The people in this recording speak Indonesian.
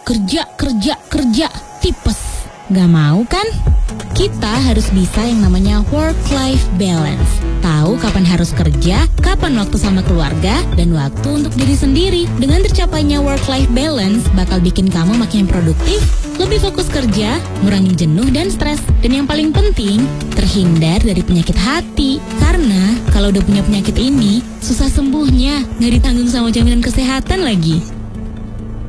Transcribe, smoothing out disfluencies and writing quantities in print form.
kerja, tipes. Gak mau kan? Kita harus bisa yang namanya work-life balance. Tahu kapan harus kerja, kapan waktu sama keluarga, dan waktu untuk diri sendiri. Dengan tercapainya work-life balance bakal bikin kamu makin produktif, lebih fokus kerja, ngurangin jenuh dan stres. Dan yang paling penting, terhindar dari penyakit hati. Karena kalau udah punya penyakit ini, susah sembuhnya, nggak ditanggung sama jaminan kesehatan lagi.